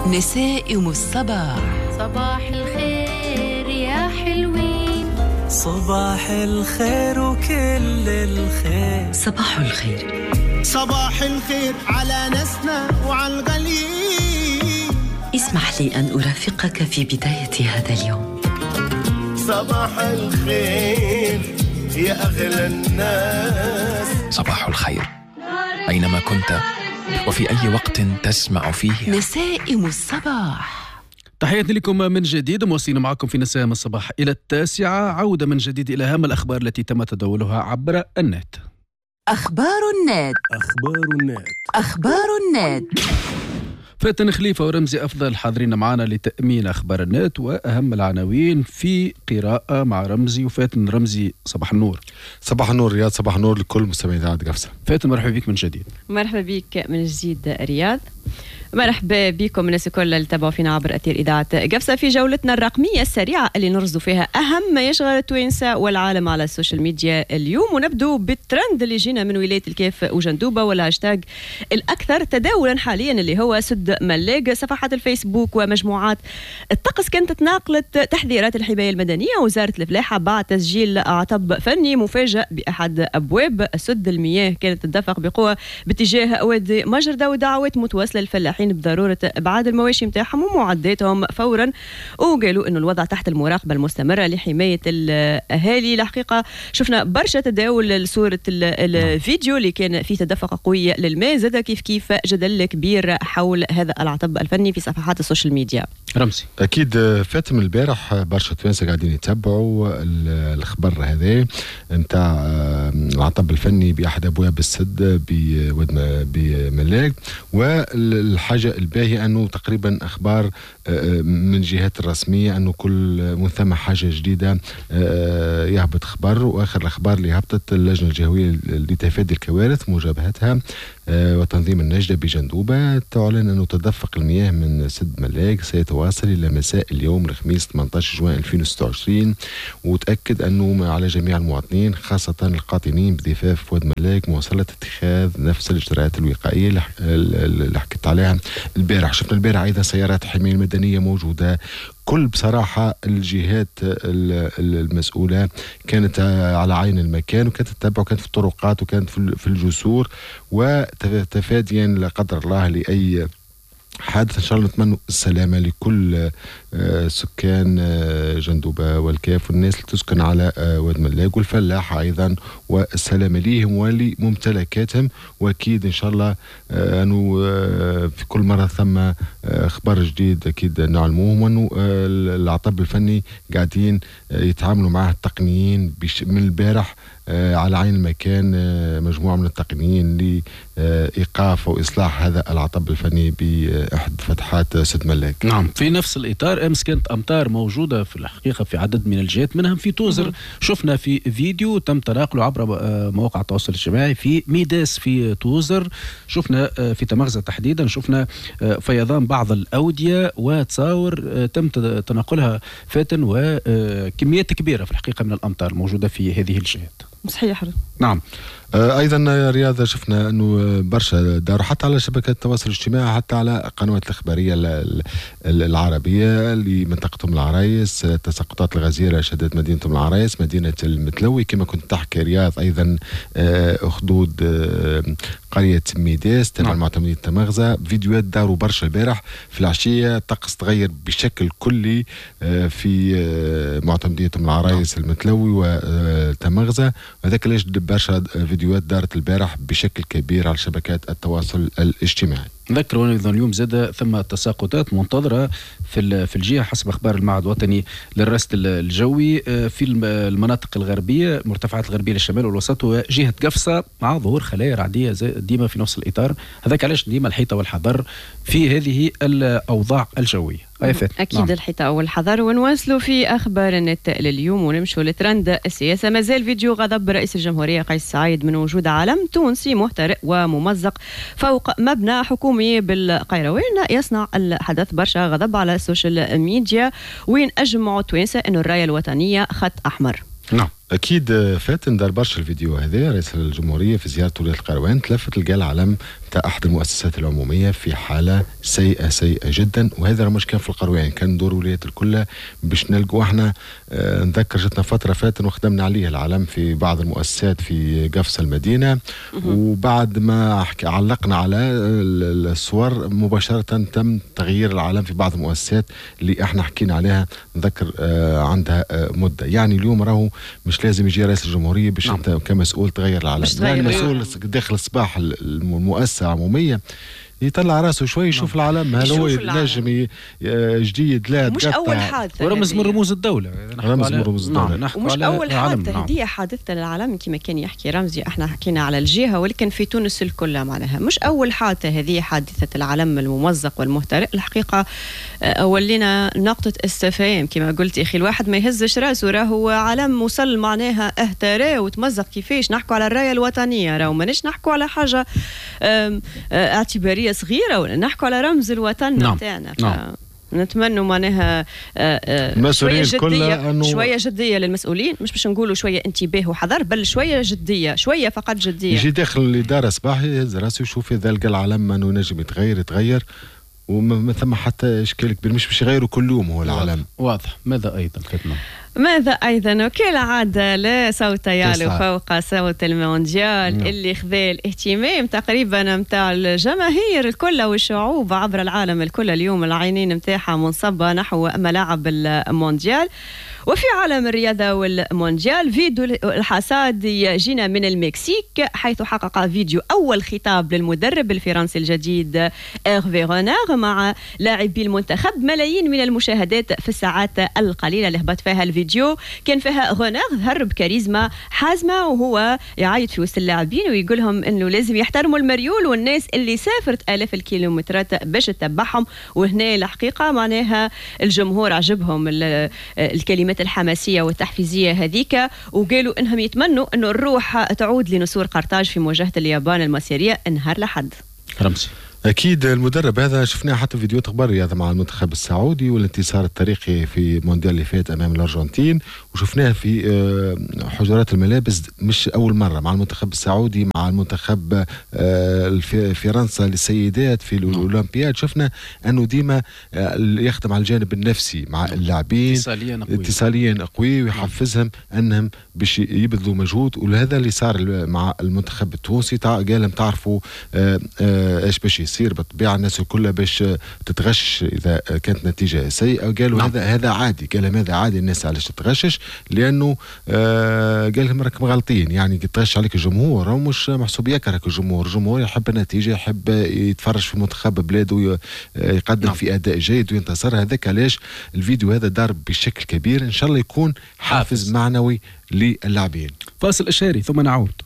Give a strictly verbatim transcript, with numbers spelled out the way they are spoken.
نسائم الصباح. صباح الخير يا حلوين، صباح الخير وكل الخير. صباح الخير، صباح الخير على ناسنا وعلى الغاليين. اسمح لي أن أرافقك في بداية هذا اليوم. صباح الخير يا أغلى الناس. صباح الخير أينما كنت وفي أي وقت تسمع فيه نسائم الصباح. تحياتي لكم من جديد، مواصلين معكم في نسائم الصباح إلى التاسعة. عودة من جديد إلى أهم الأخبار التي تم تداولها عبر النت. أخبار النت. أخبار النت. أخبار النت. فاتن خليفة ورمزي أفضل حاضرين معنا لتأمين أخبار النت وأهم العناوين في قراءة مع رمزي وفاتن. رمزي صباح النور. صباح النور رياض، صباح النور لكل مستمعي إذاعة قفصة. فاتن مرحبا بك من جديد. مرحبا بك من جديد رياض. مرحبا بكم الناس الكل اللي تابعوا فينا عبر أثير إذاعة قفصة في جولتنا الرقمية السريعة اللي نرصدوا فيها أهم ما يشغل التوانسة والعالم على السوشيال ميديا اليوم، ونبدو بالترند اللي جينا من ولاية الكاف وجندوبة، والهاشتاج الأكثر تداولا حاليا اللي هو سد ملاق. صفحات الفيسبوك ومجموعات الطقس كانت تناقلت تحذيرات الحماية المدنية. وزارة الفلاحة بعد تسجيل عطب فني مفاجئ بأحد أبواب سد المياه كانت تدفق بقوة باتجاه وادي مجردة، ودعوات متواصلة للفلاحين بضرورة إبعاد المواشي متاعهم ومعداتهم فورا، وقالوا إنه الوضع تحت المراقبة المستمرة لحماية الأهالي. الحقيقة شفنا برشا تداول لصورة الفيديو اللي كان فيه تدفق قوي للماء، زاد كيف كيف جدل كبير حول هذا العطب الفني في صفحات السوشيال ميديا. رمزي أكيد فاتم البارح برشا توانسة قاعدين يتابعوا الخبر هذا نتاع العطب الفني بأحد أبواب السد بواد بملاق. والحاجة الباهية أنه تقريبا أخبار من الجهات الرسمية أنه كل من ثم حاجة جديدة يهبط خبر. وآخر الأخبار اللي هبطت اللجنة الجهوية لتفادي الكوارث مجابهتها وتنظيم النجدة بجندوبة تعلن أنه تدفق المياه من سد ملاق سيتواصل إلى مساء اليوم الخميس ثمانية عشر جوان ألفين وستة وعشرين. وتأكد أنه على جميع المواطنين خاصة القاطنين بضفاف واد ملاق مواصلة اتخاذ نفس الإجراءات الوقائية اللي حكيت عليها البارح. شفنا البارح أيضا سيارات الحماية المدنية موجودة. كل بصراحة الجهات المسؤولة كانت على عين المكان وكانت تتبع وكانت في الطرقات وكانت في الجسور، وتفاديا لا قدر الله لأي حادث. إن شاء الله نتمنى السلامة لكل سكان جندوبة والكاف والناس اللي تسكن على واد ملاق والفلاحة أيضا، والسلامة ليهم ولممتلكاتهم. وأكيد إن شاء الله أنه في كل مرة ثم خبر جديد أكيد نعلموهم، وأنه العطب الفني قاعدين يتعاملوا معه التقنيين من البارح على عين المكان مجموعة من التقنيين لإيقاف وإصلاح هذا العطب الفني بأحد فتحات سد ملاق. نعم، في نفس الإطار أمس كانت أمطار موجودة في الحقيقة في عدد من الجهات منهم في توزر. شفنا في فيديو تم تناقله عبر مواقع التواصل الاجتماعي في ميداس في توزر. شفنا في تمغزة تحديدا شفنا فيضان بعض الأودية وتصاور تم تناقلها فاتن، وكميات كبيرة في الحقيقة من الأمطار موجودة في هذه الجهات. صحيح. نعم. أيضا رياضة شفنا أنه برشا داروا حتى على شبكات التواصل الاجتماعي حتى على قنوات الإخبارية العربية لمنطقة العرايس. تساقطات الغزيرة شدت مدينة العرايس مدينة المتلوي كما كنت تحكي رياض. أيضا أخدود قرية ميداس تبع المعتمدين تمغزة. فيديوهات داروا برشا البارح في العشية. طقس تغير بشكل كلي في معتمدية العرايس المتلوي وتمغزة، وهذاك ليش برشا فيديوهات دارت البارح بشكل كبير على شبكات التواصل الاجتماعي. نذكر أيضا اليوم زاد ثم تساقطات منتظرة في في الجهة حسب أخبار المعهد الوطني للرصد الجوي في المناطق الغربية، مرتفعات الغربية للشمال والوسط وجهة قفصة، مع ظهور خلايا رعدية ديما في نفس الإطار. هذاك علاش ديما الحيطة والحذر في هذه الأوضاع الجوية. أكيد نعم. الحيطة والحذر. ونواصلوا في أخبار النت لليوم ونمشوا لترند السياسة. مازال فيديو غضب رئيس الجمهورية قيس سعيد من وجود علم تونسي محترق وممزق فوق مبنى حكومي بالقيروان يصنع الحدث برشا غضب على السوشيال ميديا، وين أجمعوا التوانسة أنه الراية الوطنية خط أحمر. نعم. اكيد فاتن دار برشا الفيديو هذا. رئيس الجمهوريه في زياره ولايه القروان تلفت لقى العلم تاع احد المؤسسات العموميه في حاله سيئه سيئه جدا، وهذا مش كان في القروان، كان ندور ولايات الكل باش نلقوا احنا. آه نذكر جتنا فتره فاتن وخدمنا عليه العلم في بعض المؤسسات في قفص المدينه، وبعد ما علقنا على الصور مباشره تم تغيير العلم في بعض المؤسسات اللي احنا حكينا عليها. نذكر آه عندها آه مده، يعني اليوم راهو مش لازم يجي رئيس الجمهوريه باش نعم. انت كمسؤول تغير العلم، يعني المسؤول داخل الصباح المؤسسه عموميه يطلع راسه شوي يشوف نعم. العلم هل هو نجم جديد لا مش اول حادثه، ورمز من رموز الدوله، رمز من رموز الدوله نعم. ومش اول حادثه هذه حادثه للعلم كما كان يحكي رمزي. احنا حكينا على الجهه ولكن في تونس الكل معناها مش اول حادثه هذه حادثه العلم الممزق والمهترئ. الحقيقه ولينا نقطه استفهام كما قلت اخي، الواحد ما يهزش راسه راهو علم وصل معناها اهترى وتمزق كيفاش. نحكوا على الرايه الوطنيه، راهو ماناش نحكوا على حاجه اعتباريه صغيره ولا نحكوا على رمز الوطن نعم. تاعنا. نعم. نتمنى معناها شويه جديه شويه جديه للمسؤولين، مش باش نقولوا شويه انتباه وحذر، بل شويه جديه، شويه فقط جديه. يجي داخل الاداره صباحي يهز راسه يشوف اذا لقى العلم انه نجم يتغير يتغير، وما ثم حتى اشكال كبير، مش باش يغيروا كل يوم هو العلم. واضح. ماذا ايضا فتنة؟ ماذا أيضا؟ وكالعادة لا صوت يعلو فوق صوت المونديال نعم. اللي خذا الاهتمام تقريبا متاع الجماهير الكل والشعوب عبر العالم الكل. اليوم العينين متاعها منصبة نحو ملاعب المونديال. وفي عالم الرياضة والمونديال فيديو الحصاد يجينا من المكسيك، حيث حقق فيديو أول خطاب للمدرب الفرنسي الجديد إيرفي رونار مع لاعبي المنتخب ملايين من المشاهدات في الساعات القليلة اللي هبط فيها الفيديو. كان فيها رونار ظهر بكاريزما حازمة وهو يعيط في وسط اللاعبين ويقول لهم إنه لازم يحترموا المريول والناس اللي سافرت آلاف الكيلومترات باش تتبعهم. وهنا الحقيقة معناها الجمهور عجبهم الكلمات الحماسية والتحفيزية هذيك، وقالوا انهم يتمنوا انه الروح تعود لنسور قرطاج في مواجهة اليابان المصيرية نهار لحد. رمزي اكيد المدرب هذا شفناه حتى فيديوهات اخبار الرياضه مع المنتخب السعودي والانتصار التاريخي في مونديال اللي فات امام الارجنتين، وشفناه في حجرات الملابس مش اول مره مع المنتخب السعودي مع المنتخب فرنسا للسيدات في الاولمبياد. شفنا انه ديما يخدم على الجانب النفسي مع اللاعبين اتصاليا قوي ويحفزهم انهم باش يبذلوا مجهود، وهذا اللي صار مع المنتخب التونسي. قال لهم تعرفوا ايش باش يصير بالطبيعه، الناس كلها باش تتغش اذا كانت نتيجه سيئه. قالوا نعم. هذا هذا عادي، قال لهم هذا عادي الناس علاش تتغشش، لانه آه قال لهم راكم غالطين، يعني تغش عليك الجمهور او مش محسوب يكرهك الجمهور. الجمهور يحب النتيجه، يحب يتفرج في منتخب بلاده يقدم نعم. في اداء جيد وينتصر. هذاك علاش الفيديو هذا دار بشكل كبير، ان شاء الله يكون حافز, حافز. معنوي للاعبين. فاصل اشاري ثم نعود.